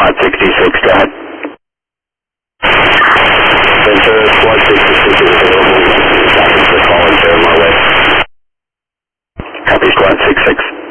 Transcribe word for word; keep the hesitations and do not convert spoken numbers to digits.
Squad sixty-six, go ahead. Center, Squad sixty-six is available.